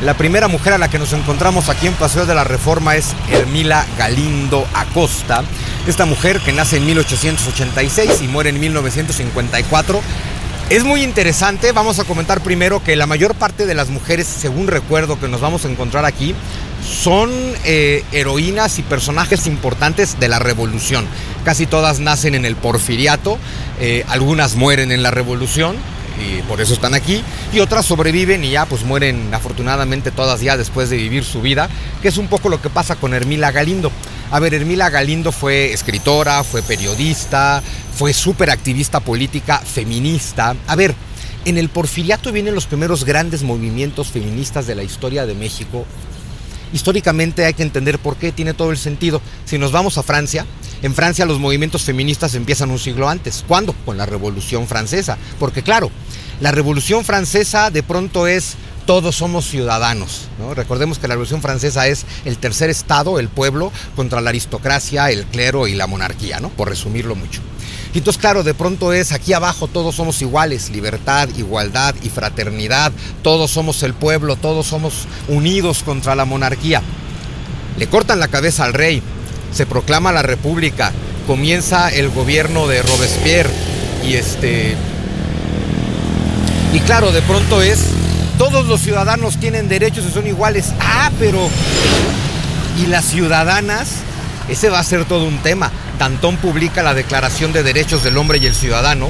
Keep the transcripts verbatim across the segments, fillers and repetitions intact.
La primera mujer a la que nos encontramos aquí en Paseo de la Reforma es Hermila Galindo Acosta. Esta mujer que nace en mil ochocientos ochenta y seis y muere en mil novecientos cincuenta y cuatro. Es muy interesante. Vamos a comentar primero que la mayor parte de las mujeres, según recuerdo, que nos vamos a encontrar aquí, son eh, heroínas y personajes importantes de la revolución. Casi todas nacen en el Porfiriato, eh, algunas mueren en la revolución y por eso están aquí, y otras sobreviven y ya pues mueren afortunadamente todas ya después de vivir su vida, que es un poco lo que pasa con Hermila Galindo. A ver, Hermila Galindo fue escritora, fue periodista, fue súper activista política, feminista. A ver, en el Porfiriato vienen los primeros grandes movimientos feministas de la historia de México. Históricamente hay que entender por qué, tiene todo el sentido. Si nos vamos a Francia, en Francia los movimientos feministas empiezan un siglo antes. ¿Cuándo? Con la Revolución Francesa. Porque claro, la Revolución Francesa de pronto es todos somos ciudadanos, ¿no? Recordemos que la Revolución Francesa es el tercer estado, el pueblo, contra la aristocracia, el clero y la monarquía, ¿no? Por resumirlo mucho. Y entonces, claro, de pronto es aquí abajo todos somos iguales, libertad, igualdad y fraternidad, todos somos el pueblo, todos somos unidos contra la monarquía. Le cortan la cabeza al rey, se proclama la república, comienza el gobierno de Robespierre y este... Y claro, de pronto es... Todos los ciudadanos tienen derechos y son iguales. Ah, pero... ¿Y las ciudadanas? Ese va a ser todo un tema. Danton publica la Declaración de Derechos del Hombre y el Ciudadano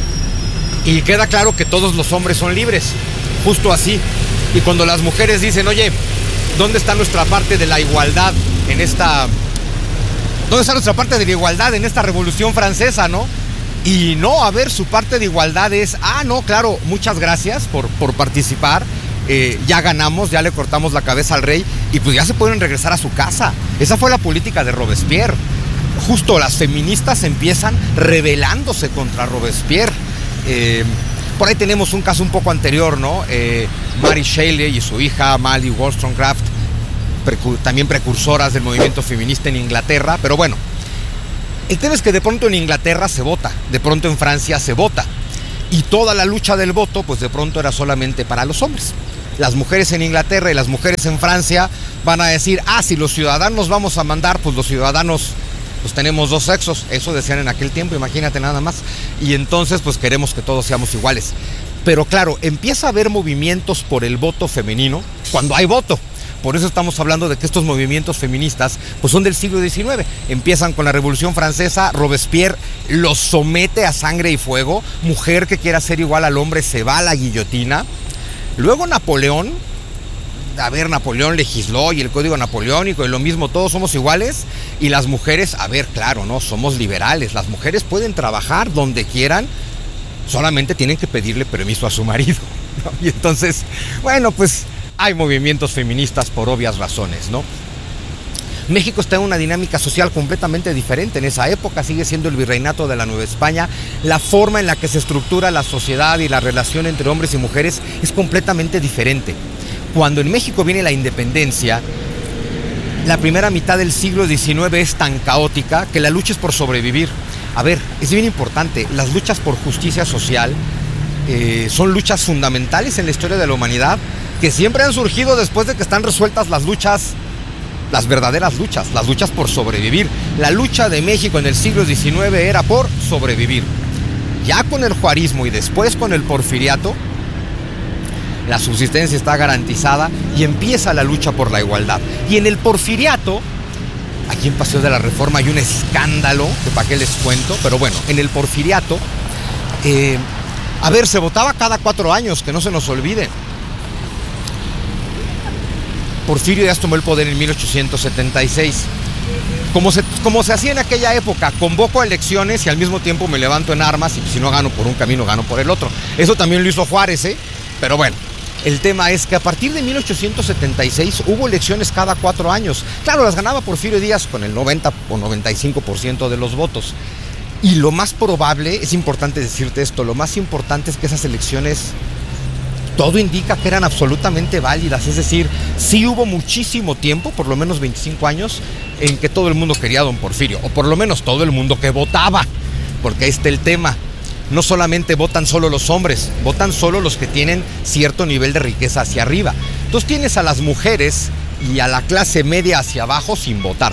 y queda claro que todos los hombres son libres. Justo así. Y cuando las mujeres dicen, oye, ¿dónde está nuestra parte de la igualdad en esta... ¿Dónde está nuestra parte de la igualdad en esta Revolución Francesa, no? Y no, a ver, su parte de igualdad es, ah, no, claro, muchas gracias por, por participar, eh, ya ganamos, ya le cortamos la cabeza al rey y pues ya se pueden regresar a su casa. Esa fue la política de Robespierre. Justo las feministas empiezan rebelándose contra Robespierre. Eh, por ahí tenemos un caso un poco anterior, ¿no? Eh, Mary Shelley y su hija Mary Wollstonecraft, precu- también precursoras del movimiento feminista en Inglaterra, pero bueno. El tema es que de pronto en Inglaterra se vota, de pronto en Francia se vota, y toda la lucha del voto, pues de pronto era solamente para los hombres. Las mujeres en Inglaterra y las mujeres en Francia van a decir, ah, si los ciudadanos vamos a mandar, pues los ciudadanos, pues tenemos dos sexos, eso decían en aquel tiempo, imagínate nada más, y entonces pues queremos que todos seamos iguales. Pero claro, empieza a haber movimientos por el voto femenino cuando hay voto. Por eso estamos hablando de que estos movimientos feministas pues son del siglo diecinueve. Empiezan con la Revolución Francesa, Robespierre los somete a sangre y fuego, mujer que quiera ser igual al hombre se va a la guillotina. Luego Napoleón, a ver, Napoleón legisló y el Código Napoleónico y lo mismo, todos somos iguales. Y las mujeres, a ver, claro, no, somos liberales, las mujeres pueden trabajar donde quieran, solamente tienen que pedirle permiso a su marido, ¿no? Y entonces, bueno, pues... hay movimientos feministas por obvias razones, ¿no? México está en una dinámica social completamente diferente. En esa época sigue siendo el virreinato de la Nueva España. La forma en la que se estructura la sociedad y la relación entre hombres y mujeres es completamente diferente. Cuando en México viene la independencia, la primera mitad del siglo diecinueve es tan caótica que la lucha es por sobrevivir. A ver, es bien importante, las luchas por justicia social eh, son luchas fundamentales en la historia de la humanidad, que siempre han surgido después de que están resueltas las luchas, las verdaderas luchas, las luchas por sobrevivir. La lucha de México en el siglo diecinueve era por sobrevivir. Ya con el juarismo y después con el porfiriato, la subsistencia está garantizada y empieza la lucha por la igualdad. Y en el porfiriato, aquí en Paseo de la Reforma hay un escándalo, que para qué les cuento, pero bueno, en el porfiriato, eh, a ver, se votaba cada cuatro años, que no se nos olvide. Porfirio Díaz tomó el poder en mil ochocientos setenta y seis. Como se, como se hacía en aquella época, convoco a elecciones y al mismo tiempo me levanto en armas y si no gano por un camino, gano por el otro. Eso también lo hizo Juárez, ¿eh? Pero bueno, el tema es que a partir de mil ochocientos setenta y seis hubo elecciones cada cuatro años. Claro, las ganaba Porfirio Díaz con el noventa o noventa y cinco por ciento de los votos. Y lo más probable, es importante decirte esto, lo más importante es que esas elecciones... todo indica que eran absolutamente válidas, es decir, sí hubo muchísimo tiempo, por lo menos veinticinco años, en que todo el mundo quería a don Porfirio, o por lo menos todo el mundo que votaba, porque ahí está el tema. No solamente votan solo los hombres, votan solo los que tienen cierto nivel de riqueza hacia arriba. Entonces tienes a las mujeres y a la clase media hacia abajo sin votar.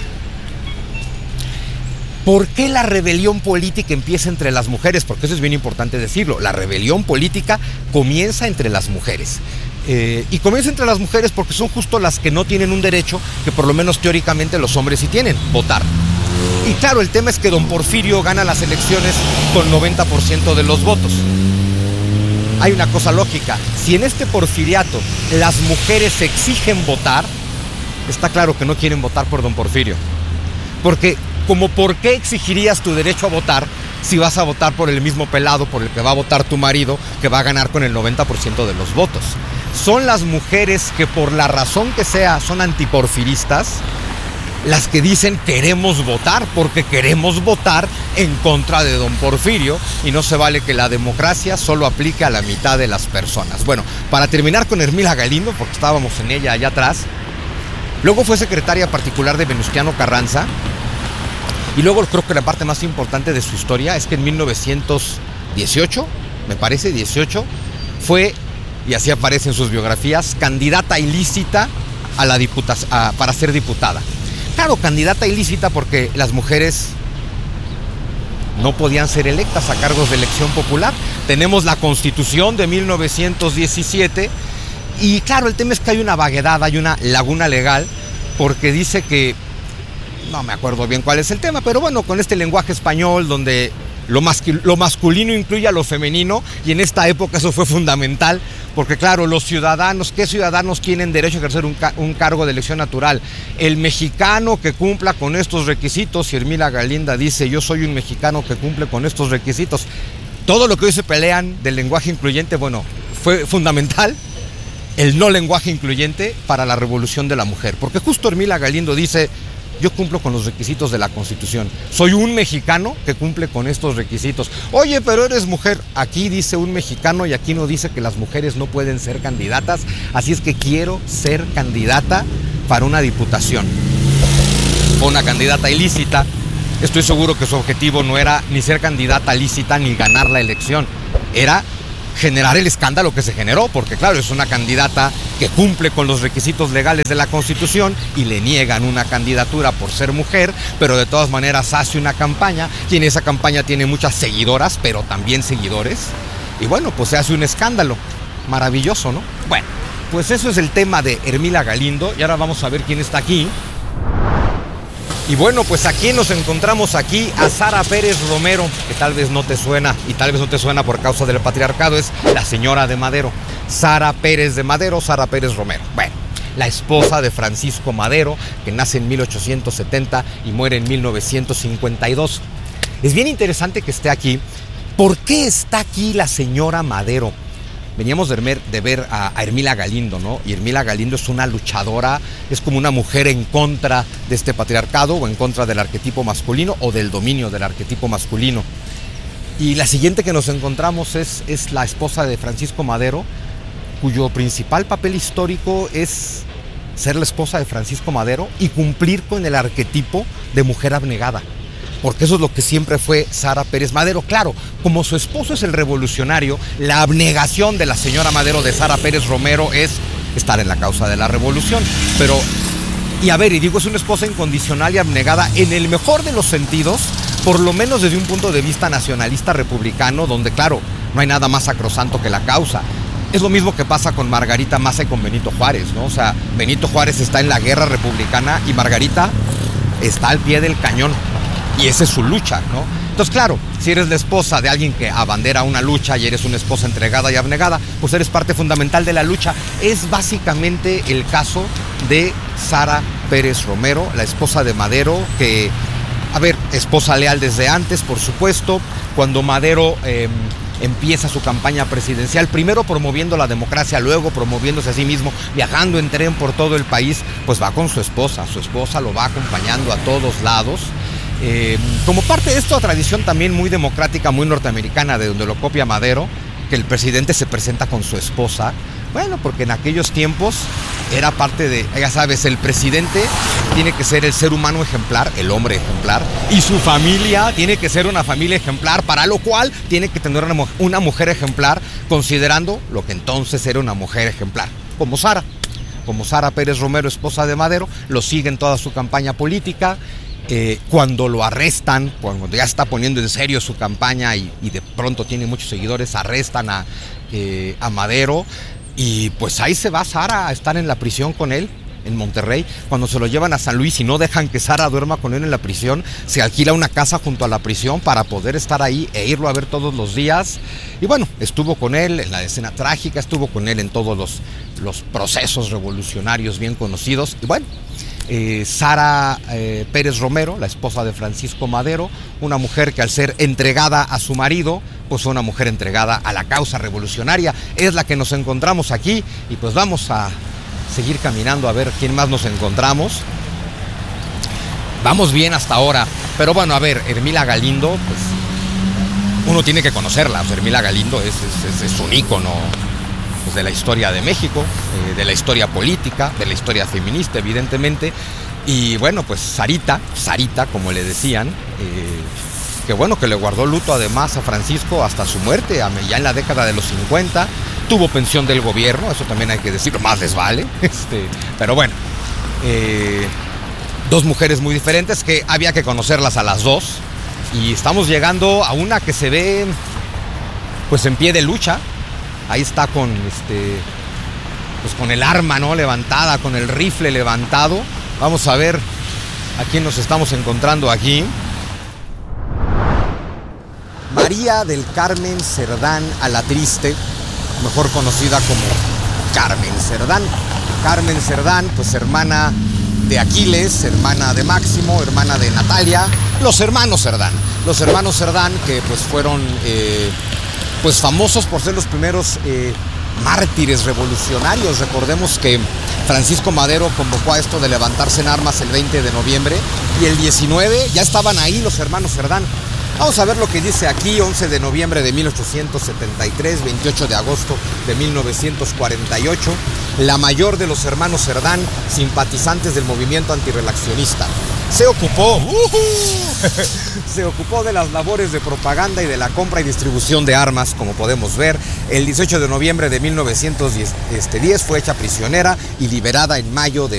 ¿Por qué la rebelión política empieza entre las mujeres? Porque eso es bien importante decirlo. La rebelión política comienza entre las mujeres. Eh, y comienza entre las mujeres porque son justo las que no tienen un derecho que por lo menos teóricamente los hombres sí tienen, votar. Y claro, el tema es que don Porfirio gana las elecciones con noventa por ciento de los votos. Hay una cosa lógica. Si en este porfiriato las mujeres exigen votar, está claro que no quieren votar por don Porfirio. Porque, como ¿por qué exigirías tu derecho a votar si vas a votar por el mismo pelado por el que va a votar tu marido, que va a ganar con el noventa por ciento de los votos? Son las mujeres que, por la razón que sea, son antiporfiristas, las que dicen queremos votar, porque queremos votar en contra de don Porfirio, y no se vale que la democracia solo aplique a la mitad de las personas. Bueno, para terminar con Ermila Galindo, porque estábamos en ella allá atrás, luego fue secretaria particular de Venustiano Carranza, y luego creo que la parte más importante de su historia es que en mil novecientos dieciocho, me parece, dieciocho, fue, y así aparece en sus biografías, candidata ilícita a la diputa- a, para ser diputada. Claro, candidata ilícita porque las mujeres no podían ser electas a cargos de elección popular. Tenemos la Constitución de mil novecientos diecisiete y claro, el tema es que hay una vaguedad, hay una laguna legal, porque dice que, no me acuerdo bien cuál es el tema, pero bueno, con este lenguaje español donde lo, mascu- lo masculino incluye a lo femenino, y en esta época eso fue fundamental, porque claro, los ciudadanos, ¿qué ciudadanos tienen derecho a ejercer un, ca- un cargo de elección natural? El mexicano que cumpla con estos requisitos, y Ermila Galindo dice, yo soy un mexicano que cumple con estos requisitos. Todo lo que hoy se pelean del lenguaje incluyente, bueno, fue fundamental el no lenguaje incluyente para la revolución de la mujer, porque justo Ermila Galindo dice, yo cumplo con los requisitos de la Constitución. Soy un mexicano que cumple con estos requisitos. Oye, pero eres mujer. Aquí dice un mexicano y aquí no dice que las mujeres no pueden ser candidatas. Así es que quiero ser candidata para una diputación. Fue una candidata ilícita. Estoy seguro que su objetivo no era ni ser candidata lícita ni ganar la elección. Era generar el escándalo que se generó, porque claro, es una candidata que cumple con los requisitos legales de la Constitución y le niegan una candidatura por ser mujer, pero de todas maneras hace una campaña, y en esa campaña tiene muchas seguidoras, pero también seguidores, y bueno, pues se hace un escándalo. Maravilloso, ¿no? Bueno, pues eso es el tema de Ermila Galindo, y ahora vamos a ver quién está aquí. Y bueno, pues aquí nos encontramos aquí a Sara Pérez Romero, que tal vez no te suena, y tal vez no te suena por causa del patriarcado, es la señora de Madero. Sara Pérez de Madero, Sara Pérez Romero. Bueno, la esposa de Francisco Madero, que nace en mil ochocientos setenta y muere en mil novecientos cincuenta y dos. Es bien interesante que esté aquí. ¿Por qué está aquí la señora Madero? Veníamos de ver, de ver a, a Ermila Galindo, ¿no? Y Ermila Galindo es una luchadora, es como una mujer en contra de este patriarcado o en contra del arquetipo masculino o del dominio del arquetipo masculino. Y la siguiente que nos encontramos es, es la esposa de Francisco Madero, cuyo principal papel histórico es ser la esposa de Francisco Madero y cumplir con el arquetipo de mujer abnegada. Porque eso es lo que siempre fue Sara Pérez Madero. Claro, como su esposo es el revolucionario, la abnegación de la señora Madero de Sara Pérez Romero es estar en la causa de la revolución. Pero, y a ver, y digo, es una esposa incondicional y abnegada en el mejor de los sentidos, por lo menos desde un punto de vista nacionalista republicano, donde, claro, no hay nada más sacrosanto que la causa. Es lo mismo que pasa con Margarita Maza y con Benito Juárez, ¿no? O sea, Benito Juárez está en la guerra republicana y Margarita está al pie del cañón. Y esa es su lucha, ¿no? Entonces, claro, si eres la esposa de alguien que abandera una lucha y eres una esposa entregada y abnegada, pues eres parte fundamental de la lucha. Es básicamente el caso de Sara Pérez Romero, la esposa de Madero, que, a ver, esposa leal desde antes, por supuesto. Cuando Madero eh, empieza su campaña presidencial, primero promoviendo la democracia, luego promoviéndose a sí mismo, viajando en tren por todo el país, pues va con su esposa. Su esposa lo va acompañando a todos lados. Eh, como parte de esta tradición también muy democrática, muy norteamericana, de donde lo copia Madero, que el presidente se presenta con su esposa. Bueno, porque en aquellos tiempos era parte de, ya sabes, el presidente tiene que ser el ser humano ejemplar, el hombre ejemplar, y su familia tiene que ser una familia ejemplar, para lo cual tiene que tener una, una mujer ejemplar, considerando lo que entonces era una mujer ejemplar, como Sara. como Sara Pérez Romero, esposa de Madero, lo sigue en toda su campaña política. Eh, cuando lo arrestan, cuando ya está poniendo en serio su campaña y, y de pronto tiene muchos seguidores, arrestan a, eh, a Madero y pues ahí se va Sara a estar en la prisión con él, en Monterrey. Cuando se lo llevan a San Luis y no dejan que Sara duerma con él en la prisión, se alquila una casa junto a la prisión para poder estar ahí e irlo a ver todos los días. Y bueno, estuvo con él en la escena trágica, estuvo con él en todos los, los procesos revolucionarios bien conocidos. Y bueno, Eh, Sara eh, Pérez Romero, la esposa de Francisco Madero, una mujer que al ser entregada a su marido, pues fue una mujer entregada a la causa revolucionaria, es la que nos encontramos aquí y pues vamos a seguir caminando a ver quién más nos encontramos. Vamos bien hasta ahora, pero bueno, a ver, Ermila Galindo, pues uno tiene que conocerla. O sea, Ermila Galindo es, es, es, es un ícono pues, de la historia de México, eh, de la historia política, de la historia feminista, evidentemente. Y bueno, pues Sarita, Sarita, como le decían, eh, que bueno, que le guardó luto además a Francisco hasta su muerte, ya en la década de los cincuenta, tuvo pensión del gobierno, eso también hay que decirlo, más les vale, este, pero bueno, eh, dos mujeres muy diferentes que había que conocerlas a las dos, y estamos llegando a una que se ve pues en pie de lucha. Ahí está con este pues con el arma, ¿no?, levantada, con el rifle levantado. Vamos a ver a quién nos estamos encontrando aquí. María del Carmen Cerdán Alatriste, mejor conocida como Carmen Cerdán. Carmen Cerdán, pues hermana de Aquiles, hermana de Máximo, hermana de Natalia, los hermanos Cerdán. Los hermanos Cerdán que pues fueron eh, pues famosos por ser los primeros eh, mártires revolucionarios. Recordemos que Francisco Madero convocó a esto de levantarse en armas el veinte de noviembre y el diecinueve ya estaban ahí los hermanos Cerdán. Vamos a ver lo que dice aquí: once de noviembre de mil ochocientos setenta y tres, veintiocho de agosto de mil novecientos cuarenta y ocho, la mayor de los hermanos Cerdán, simpatizantes del movimiento antirrelacionista, se ocupó, uh-huh, se ocupó de las labores de propaganda y de la compra y distribución de armas, como podemos ver. El dieciocho de noviembre de mil novecientos diez fue hecha prisionera y liberada en mayo de